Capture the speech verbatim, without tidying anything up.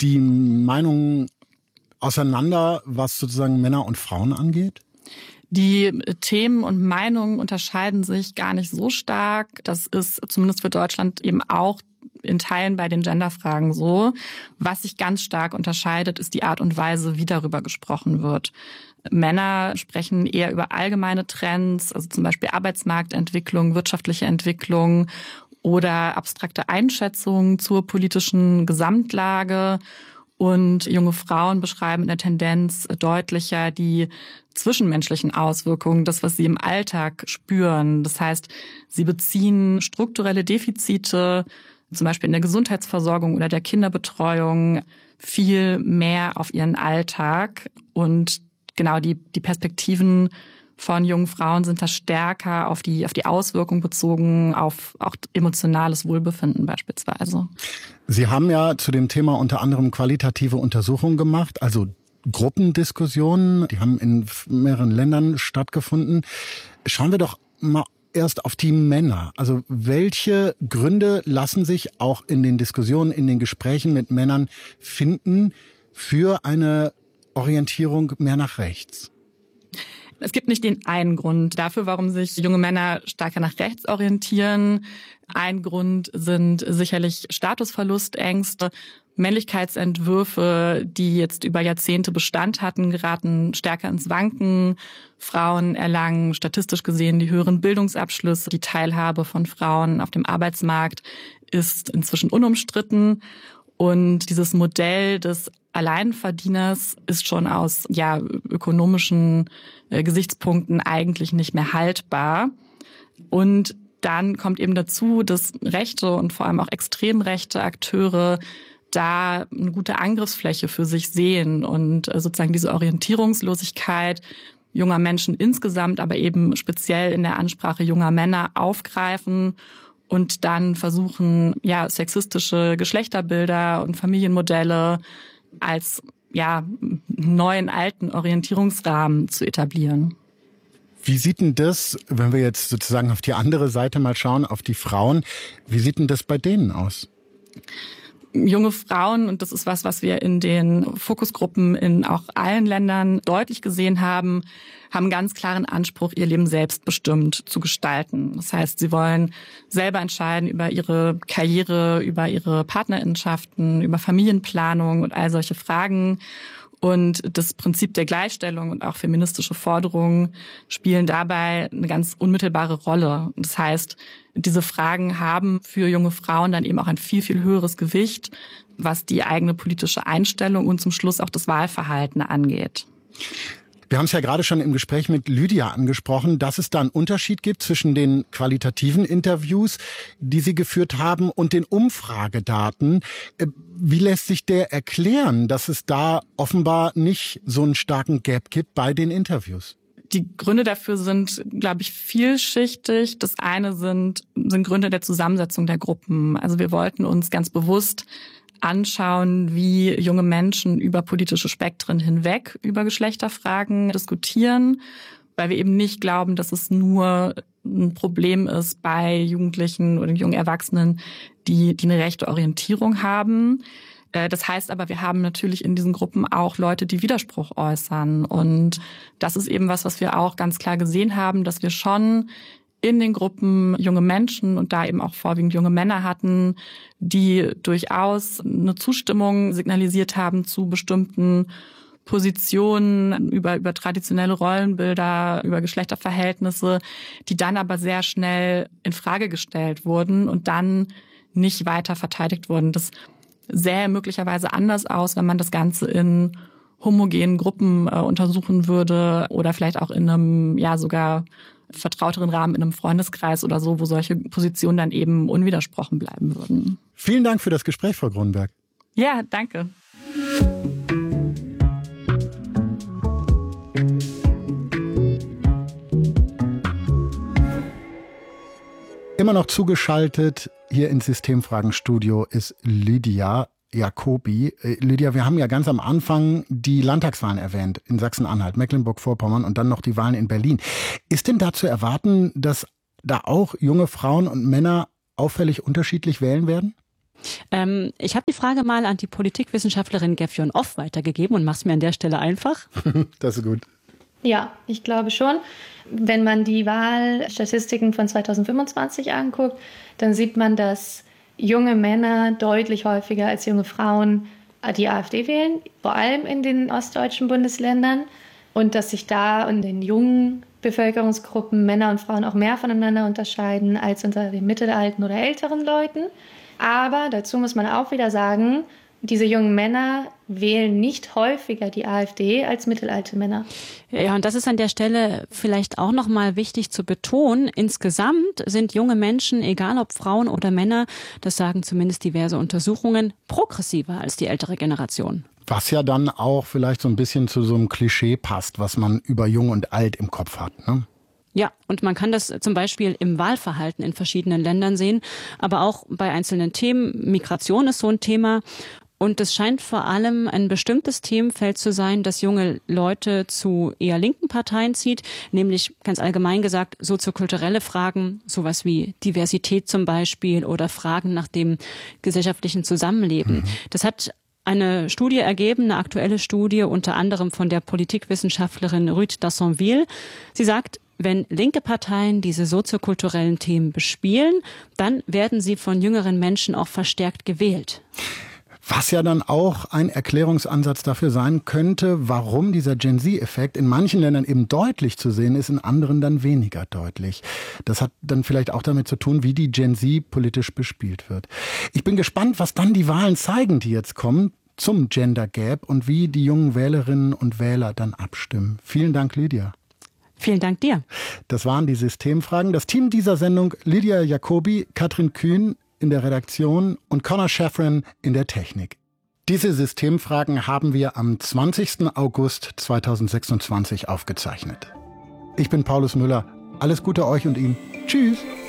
die Meinungen auseinander, was sozusagen Männer und Frauen angeht? Die Themen und Meinungen unterscheiden sich gar nicht so stark. Das ist zumindest für Deutschland eben auch in Teilen bei den Genderfragen so. Was sich ganz stark unterscheidet, ist die Art und Weise, wie darüber gesprochen wird. Männer sprechen eher über allgemeine Trends, also zum Beispiel Arbeitsmarktentwicklung, wirtschaftliche Entwicklung oder abstrakte Einschätzungen zur politischen Gesamtlage. Und junge Frauen beschreiben in der Tendenz deutlicher die zwischenmenschlichen Auswirkungen, das, was sie im Alltag spüren. Das heißt, sie beziehen strukturelle Defizite, zum Beispiel in der Gesundheitsversorgung oder der Kinderbetreuung, viel mehr auf ihren Alltag. Und genau die, die Perspektiven von jungen Frauen sind da stärker auf die, auf die Auswirkungen bezogen, auf auch emotionales Wohlbefinden beispielsweise. Sie haben ja zu dem Thema unter anderem qualitative Untersuchungen gemacht, also Gruppendiskussionen, die haben in mehreren Ländern stattgefunden. Schauen wir doch mal erst auf die Männer. Also welche Gründe lassen sich auch in den Diskussionen, in den Gesprächen mit Männern finden für eine Orientierung mehr nach rechts? Es gibt nicht den einen Grund dafür, warum sich junge Männer stärker nach rechts orientieren. Ein Grund sind sicherlich Statusverlustängste. Männlichkeitsentwürfe, die jetzt über Jahrzehnte Bestand hatten, geraten stärker ins Wanken. Frauen erlangen statistisch gesehen die höheren Bildungsabschlüsse. Die Teilhabe von Frauen auf dem Arbeitsmarkt ist inzwischen unumstritten. Und dieses Modell des Alleinverdieners ist schon aus ja ökonomischen äh, Gesichtspunkten eigentlich nicht mehr haltbar. Und dann kommt eben dazu, dass rechte und vor allem auch extrem rechte Akteure da eine gute Angriffsfläche für sich sehen und äh, sozusagen diese Orientierungslosigkeit junger Menschen insgesamt, aber eben speziell in der Ansprache junger Männer aufgreifen und dann versuchen, ja, sexistische Geschlechterbilder und Familienmodelle als ja neuen alten Orientierungsrahmen zu etablieren. Wie sieht denn das, wenn wir jetzt sozusagen auf die andere Seite mal schauen, auf die Frauen, wie sieht denn das bei denen aus? Junge Frauen, und das ist was, was wir in den Fokusgruppen in auch allen Ländern deutlich gesehen haben, haben ganz klaren Anspruch, ihr Leben selbstbestimmt zu gestalten. Das heißt, sie wollen selber entscheiden über ihre Karriere, über ihre Partnerinnenschaften, über Familienplanung und all solche Fragen. Und das Prinzip der Gleichstellung und auch feministische Forderungen spielen dabei eine ganz unmittelbare Rolle. Das heißt, diese Fragen haben für junge Frauen dann eben auch ein viel, viel höheres Gewicht, was die eigene politische Einstellung und zum Schluss auch das Wahlverhalten angeht. Wir haben es ja gerade schon im Gespräch mit Lydia angesprochen, dass es da einen Unterschied gibt zwischen den qualitativen Interviews, die Sie geführt haben, und den Umfragedaten. Wie lässt sich der erklären, dass es da offenbar nicht so einen starken Gap gibt bei den Interviews? Die Gründe dafür sind, glaube ich, vielschichtig. Das eine sind, sind Gründe der Zusammensetzung der Gruppen. Also wir wollten uns ganz bewusst anschauen, wie junge Menschen über politische Spektren hinweg über Geschlechterfragen diskutieren, weil wir eben nicht glauben, dass es nur ein Problem ist bei Jugendlichen oder jungen Erwachsenen, die, die eine rechte Orientierung haben. Das heißt aber, wir haben natürlich in diesen Gruppen auch Leute, die Widerspruch äußern. Und das ist eben was, was wir auch ganz klar gesehen haben, dass wir schon in den Gruppen junge Menschen und da eben auch vorwiegend junge Männer hatten, die durchaus eine Zustimmung signalisiert haben zu bestimmten Positionen, über, über traditionelle Rollenbilder, über Geschlechterverhältnisse, die dann aber sehr schnell in Frage gestellt wurden und dann nicht weiter verteidigt wurden. Das sähe möglicherweise anders aus, wenn man das Ganze in homogenen Gruppen äh, untersuchen würde oder vielleicht auch in einem, ja, sogar vertrauteren Rahmen in einem Freundeskreis oder so, wo solche Positionen dann eben unwidersprochen bleiben würden. Vielen Dank für das Gespräch, Frau Grunenberg. Ja, danke. Immer noch zugeschaltet hier ins Systemfragenstudio ist Lydia Jacobi. Lydia, wir haben ja ganz am Anfang die Landtagswahlen erwähnt in Sachsen-Anhalt, Mecklenburg-Vorpommern und dann noch die Wahlen in Berlin. Ist denn da zu erwarten, dass da auch junge Frauen und Männer auffällig unterschiedlich wählen werden? Ähm, ich habe die Frage mal an die Politikwissenschaftlerin Gefjon Off weitergegeben und mach's mir an der Stelle einfach. Das ist gut. Ja, ich glaube schon. Wenn man die Wahlstatistiken von zweitausendfünfundzwanzig anguckt, dann sieht man, dass junge Männer deutlich häufiger als junge Frauen die AfD wählen, vor allem in den ostdeutschen Bundesländern. Und dass sich da in den jungen Bevölkerungsgruppen Männer und Frauen auch mehr voneinander unterscheiden als unter den mittelalten oder älteren Leuten. Aber dazu muss man auch wieder sagen, diese jungen Männer wählen nicht häufiger die AfD als mittelalte Männer. Ja, und das ist an der Stelle vielleicht auch nochmal wichtig zu betonen. Insgesamt sind junge Menschen, egal ob Frauen oder Männer, das sagen zumindest diverse Untersuchungen, progressiver als die ältere Generation. Was ja dann auch vielleicht so ein bisschen zu so einem Klischee passt, was man über Jung und Alt im Kopf hat, ne? Ja, und man kann das zum Beispiel im Wahlverhalten in verschiedenen Ländern sehen, aber auch bei einzelnen Themen. Migration ist so ein Thema. Und es scheint vor allem ein bestimmtes Themenfeld zu sein, das junge Leute zu eher linken Parteien zieht, nämlich ganz allgemein gesagt soziokulturelle Fragen, sowas wie Diversität zum Beispiel oder Fragen nach dem gesellschaftlichen Zusammenleben. Mhm. Das hat eine Studie ergeben, eine aktuelle Studie, unter anderem von der Politikwissenschaftlerin Ruth Dassonville. Sie sagt, wenn linke Parteien diese soziokulturellen Themen bespielen, dann werden sie von jüngeren Menschen auch verstärkt gewählt. Was ja dann auch ein Erklärungsansatz dafür sein könnte, warum dieser Gen-Z-Effekt in manchen Ländern eben deutlich zu sehen ist, in anderen dann weniger deutlich. Das hat dann vielleicht auch damit zu tun, wie die Gen-Z politisch bespielt wird. Ich bin gespannt, was dann die Wahlen zeigen, die jetzt kommen, zum Gender Gap und wie die jungen Wählerinnen und Wähler dann abstimmen. Vielen Dank, Lydia. Vielen Dank dir. Das waren die Systemfragen. Das Team dieser Sendung: Lydia Jacobi, Katrin Kühn in der Redaktion und Connor Sheffrin in der Technik. Diese Systemfragen haben wir am zwanzigsten August zweitausendsechsundzwanzig aufgezeichnet. Ich bin Paulus Müller. Alles Gute euch und Ihnen. Tschüss.